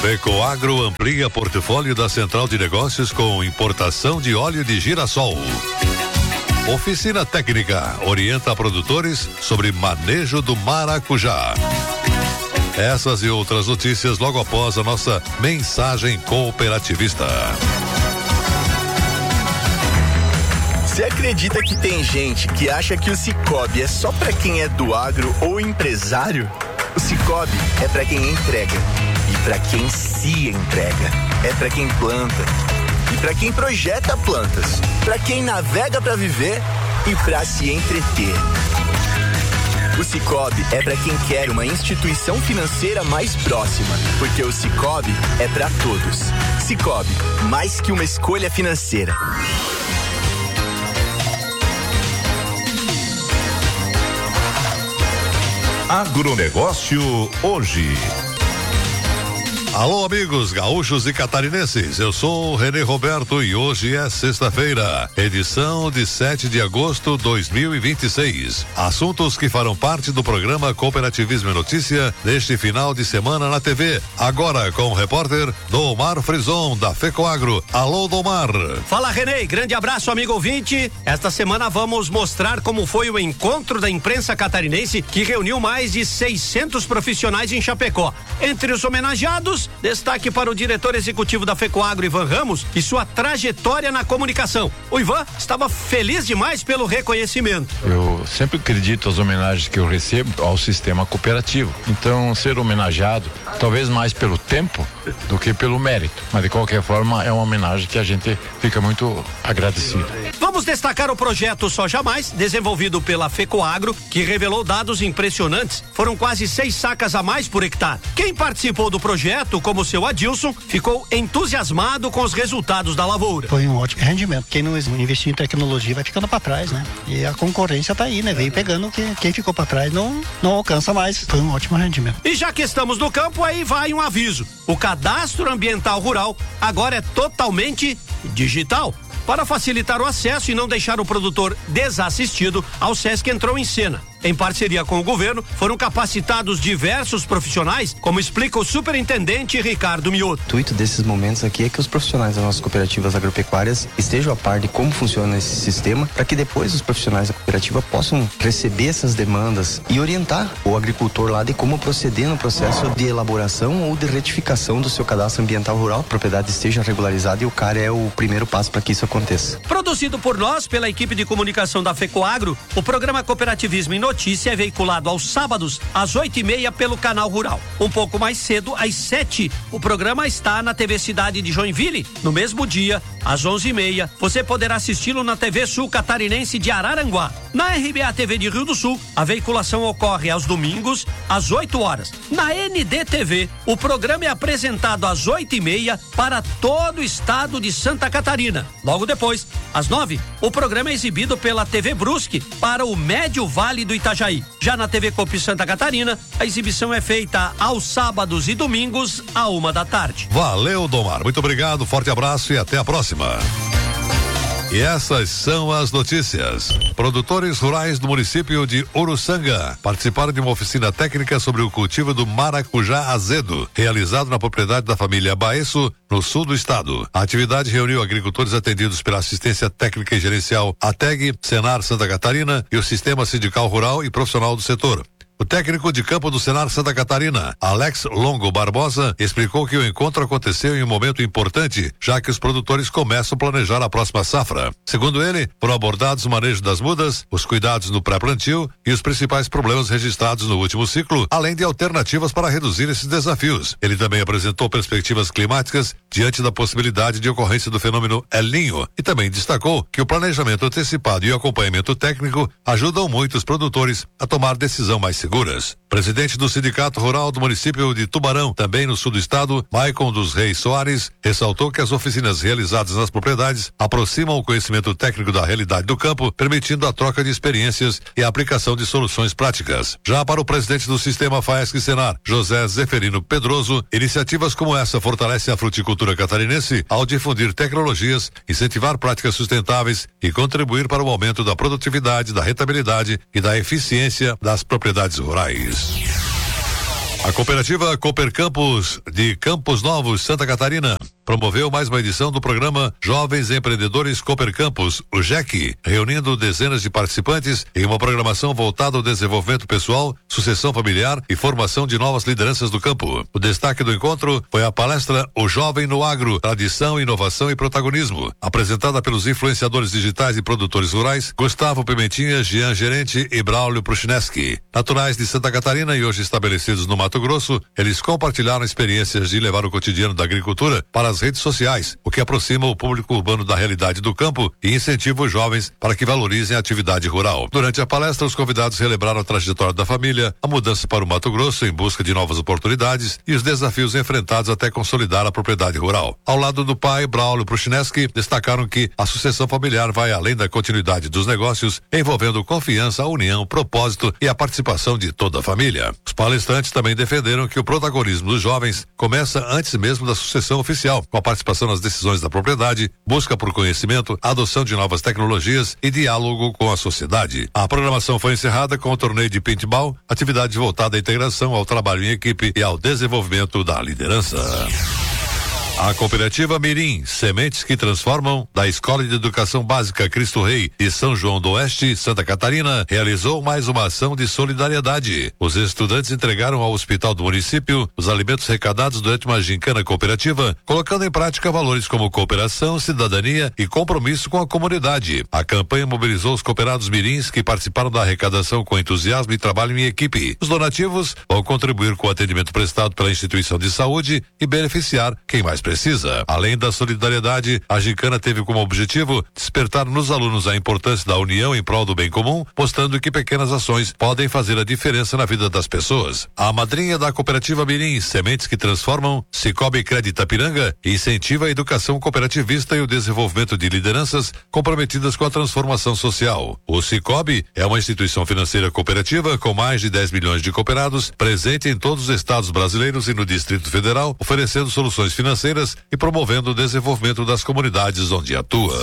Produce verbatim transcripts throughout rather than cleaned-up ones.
Fecoagro amplia portfólio da Central de Negócios com importação de óleo de girassol. Oficina Técnica orienta produtores sobre manejo do maracujá. Essas e outras notícias logo após a nossa mensagem cooperativista. Você acredita que tem gente que acha que o Cicobi é só pra quem é do agro ou empresário? O Cicobi é pra quem entrega e pra quem se entrega. É pra quem planta e pra quem projeta plantas, pra quem navega pra viver e pra se entreter. O Cicobi é pra quem quer uma instituição financeira mais próxima, porque o Cicobi é pra todos. Cicobi, mais que uma escolha financeira. Agronegócio hoje. Alô, amigos gaúchos e catarinenses, eu sou o Renê Roberto e hoje é sexta-feira, edição de sete de agosto de dois mil e vinte e seis. Assuntos que farão parte do programa Cooperativismo e Notícia neste final de semana na T V. Agora com o repórter Domar Frison, da Fecoagro. Alô, Domar. Fala, Renê, grande abraço, amigo ouvinte. Esta semana vamos mostrar como foi o encontro da imprensa catarinense que reuniu mais de seiscentos profissionais em Chapecó. Entre os homenageados, destaque para o diretor executivo da Fecoagro, Ivan Ramos, e sua trajetória na comunicação. O Ivan estava feliz demais pelo reconhecimento. Eu sempre acredito as homenagens que eu recebo ao sistema cooperativo. Então, ser homenageado, talvez mais pelo tempo do que pelo mérito. Mas, de qualquer forma, é uma homenagem que a gente fica muito agradecido. Vamos destacar o projeto Soja Mais, desenvolvido pela Fecoagro, que revelou dados impressionantes. Foram quase seis sacas a mais por hectare. Quem participou do projeto, como o seu Adilson, ficou entusiasmado com os resultados da lavoura. Foi um ótimo rendimento. Quem não investir em tecnologia vai ficando para trás, né? E a concorrência tá aí, né? Veio pegando que quem ficou para trás não, não alcança mais. Foi um ótimo rendimento. E já que estamos no campo, aí vai um aviso. O cadastro ambiental rural agora é totalmente digital. Para facilitar o acesso e não deixar o produtor desassistido, a Alsesc entrou em cena. Em parceria com o governo, foram capacitados diversos profissionais, como explica o superintendente Ricardo Mioto. O intuito desses momentos aqui é que os profissionais das nossas cooperativas agropecuárias estejam a par de como funciona esse sistema, para que depois os profissionais da cooperativa possam receber essas demandas e orientar o agricultor lá de como proceder no processo de elaboração ou de retificação do seu cadastro ambiental rural. A propriedade esteja regularizada e o C A R é o primeiro passo para que isso aconteça. Produzido por nós, pela equipe de comunicação da Fecoagro, o programa Cooperativismo em Notícia é veiculado aos sábados, às oito e meia, pelo Canal Rural. Um pouco mais cedo, às sete, o programa está na T V Cidade de Joinville. No mesmo dia, às onze e meia, você poderá assisti-lo na T V Sul Catarinense de Araranguá. Na R B A T V de Rio do Sul, a veiculação ocorre aos domingos, às oito horas. Na N D T V, o programa é apresentado às oito e meia para todo o estado de Santa Catarina. Logo depois, às nove, o programa é exibido pela T V Brusque para o Médio Vale do Itajaí. Já na T V Copi Santa Catarina, a exibição é feita aos sábados e domingos, à uma da tarde. Valeu, Domar. Muito obrigado, forte abraço e até a próxima. E essas são as notícias. Produtores rurais do município de Uruçanga participaram de uma oficina técnica sobre o cultivo do maracujá azedo, realizado na propriedade da família Baesso, no sul do estado. A atividade reuniu agricultores atendidos pela assistência técnica e gerencial ATEG, Senar Santa Catarina e o Sistema Sindical Rural e Profissional do setor. O técnico de campo do Senar Santa Catarina, Alex Longo Barbosa, explicou que o encontro aconteceu em um momento importante, já que os produtores começam a planejar a próxima safra. Segundo ele, foram abordados o manejo das mudas, os cuidados no pré-plantio e os principais problemas registrados no último ciclo, além de alternativas para reduzir esses desafios. Ele também apresentou perspectivas climáticas diante da possibilidade de ocorrência do fenômeno El Niño e também destacou que o planejamento antecipado e o acompanhamento técnico ajudam muito os produtores a tomar decisão mais segura. Presidente do Sindicato Rural do município de Tubarão, também no sul do estado, Maicon dos Reis Soares, ressaltou que as oficinas realizadas nas propriedades aproximam o conhecimento técnico da realidade do campo, permitindo a troca de experiências e a aplicação de soluções práticas. Já para o presidente do sistema Faesc Senar, José Zeferino Pedroso, iniciativas como essa fortalecem a fruticultura catarinense ao difundir tecnologias, incentivar práticas sustentáveis e contribuir para o aumento da produtividade, da rentabilidade e da eficiência das propriedades rurais. A cooperativa Cooper Campos de Campos Novos, Santa Catarina, promoveu mais uma edição do programa Jovens Empreendedores Cooper Campos, o J E C, reunindo dezenas de participantes em uma programação voltada ao desenvolvimento pessoal, sucessão familiar e formação de novas lideranças do campo. O destaque do encontro foi a palestra O Jovem no Agro, Tradição, Inovação e Protagonismo, apresentada pelos influenciadores digitais e produtores rurais Gustavo Pimentinha, Jean Gerente e Braulio Pruchineski. Naturais de Santa Catarina e hoje estabelecidos no Mato Grosso, eles compartilharam experiências de levar o cotidiano da agricultura para as redes sociais, o que aproxima o público urbano da realidade do campo e incentiva os jovens para que valorizem a atividade rural. Durante a palestra, os convidados relembraram a trajetória da família, a mudança para o Mato Grosso em busca de novas oportunidades e os desafios enfrentados até consolidar a propriedade rural. Ao lado do pai, Braulio Pruchineski, destacaram que a sucessão familiar vai além da continuidade dos negócios, envolvendo confiança, união, propósito e a participação de toda a família. Os palestrantes também defenderam que o protagonismo dos jovens começa antes mesmo da sucessão oficial, com a participação nas decisões da propriedade, busca por conhecimento, adoção de novas tecnologias e diálogo com a sociedade. A programação foi encerrada com o torneio de paintball, atividade voltada à integração, ao trabalho em equipe e ao desenvolvimento da liderança. A cooperativa Mirim, Sementes que Transformam, da Escola de Educação Básica Cristo Rei de São João do Oeste, Santa Catarina, realizou mais uma ação de solidariedade. Os estudantes entregaram ao hospital do município os alimentos arrecadados durante uma gincana cooperativa, colocando em prática valores como cooperação, cidadania e compromisso com a comunidade. A campanha mobilizou os cooperados mirins que participaram da arrecadação com entusiasmo e trabalho em equipe. Os donativos vão contribuir com o atendimento prestado pela instituição de saúde e beneficiar quem mais precisa. Além da solidariedade, a gincana teve como objetivo despertar nos alunos a importância da união em prol do bem comum, mostrando que pequenas ações podem fazer a diferença na vida das pessoas. A madrinha da cooperativa Mirim, Sementes que Transformam, Cicobi Crédito Ipiranga, incentiva a educação cooperativista e o desenvolvimento de lideranças comprometidas com a transformação social. O Cicobi é uma instituição financeira cooperativa com mais de dez milhões de cooperados, presente em todos os estados brasileiros e no Distrito Federal, oferecendo soluções financeiras e promovendo o desenvolvimento das comunidades onde atua.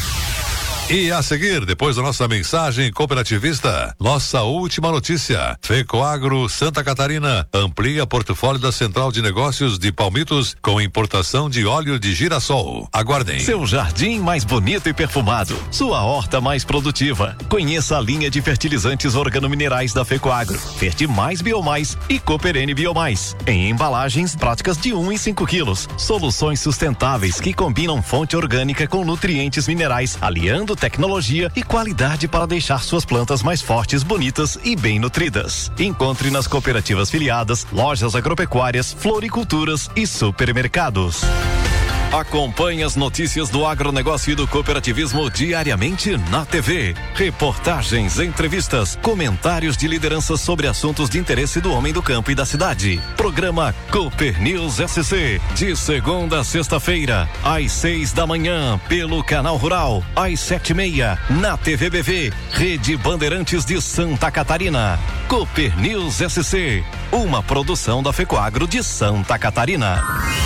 E a seguir, depois da nossa mensagem cooperativista, nossa última notícia. Fecoagro Santa Catarina amplia portfólio da Central de Negócios de Palmitos com importação de óleo de girassol. Aguardem. Seu jardim mais bonito e perfumado, sua horta mais produtiva. Conheça a linha de fertilizantes organominerais da Fecoagro, Fertimais Biomais e Cooperene Biomais, em embalagens práticas de um e cinco quilos. Soluções sustentáveis que combinam fonte orgânica com nutrientes minerais, aliando tecnologia e qualidade para deixar suas plantas mais fortes, bonitas e bem nutridas. Encontre nas cooperativas filiadas, lojas agropecuárias, floriculturas e supermercados. Acompanhe as notícias do agronegócio e do cooperativismo diariamente na T V. Reportagens, entrevistas, comentários de lideranças sobre assuntos de interesse do homem do campo e da cidade. Programa Cooper News S C, de segunda a sexta-feira, às seis da manhã, pelo Canal Rural, às sete e meia, na T V B V, Rede Bandeirantes de Santa Catarina. Cooper News S C, uma produção da Fecoagro de Santa Catarina.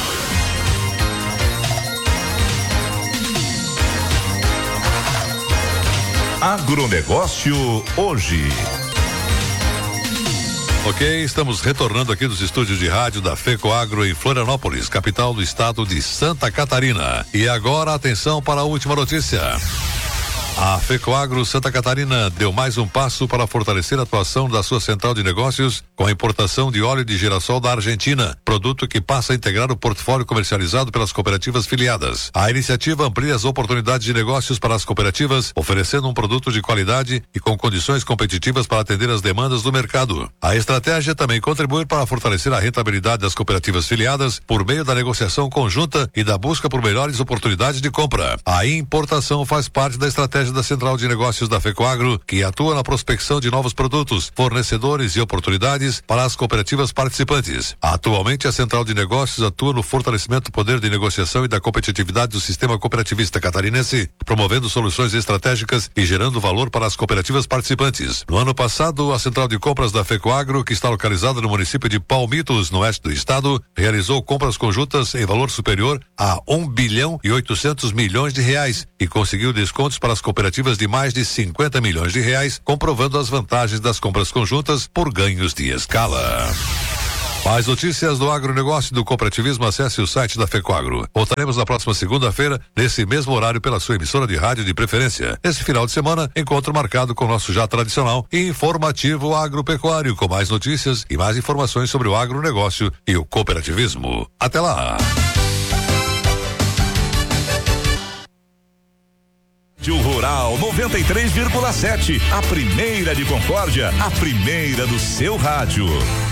Agronegócio hoje. Ok, estamos retornando aqui dos estúdios de rádio da Fecoagro em Florianópolis, capital do estado de Santa Catarina. E agora atenção para a última notícia. A Fecoagro Santa Catarina deu mais um passo para fortalecer a atuação da sua central de negócios com a importação de óleo de girassol da Argentina, produto que passa a integrar o portfólio comercializado pelas cooperativas filiadas. A iniciativa amplia as oportunidades de negócios para as cooperativas, oferecendo um produto de qualidade e com condições competitivas para atender as demandas do mercado. A estratégia também contribui para fortalecer a rentabilidade das cooperativas filiadas por meio da negociação conjunta e da busca por melhores oportunidades de compra. A importação faz parte da estratégia da Central de Negócios da Fecoagro, que atua na prospecção de novos produtos, fornecedores e oportunidades para as cooperativas participantes. Atualmente, a Central de Negócios atua no fortalecimento do poder de negociação e da competitividade do sistema cooperativista catarinense, promovendo soluções estratégicas e gerando valor para as cooperativas participantes. No ano passado, a Central de Compras da Fecoagro, que está localizada no município de Palmitos, no oeste do estado, realizou compras conjuntas em valor superior a um bilhão e oitocentos milhões de reais e conseguiu descontos para as cooperativas de mais de cinquenta milhões de reais, comprovando as vantagens das compras conjuntas por ganhos de escala. Mais notícias do agronegócio e do cooperativismo, acesse o site da FECOAGRO. Voltaremos na próxima segunda-feira, nesse mesmo horário, pela sua emissora de rádio de preferência. Esse final de semana, encontro marcado com o nosso já tradicional e informativo agropecuário, com mais notícias e mais informações sobre o agronegócio e o cooperativismo. Até lá! Rádio Rural noventa e três vírgula sete, a primeira de Concórdia, a primeira do seu rádio.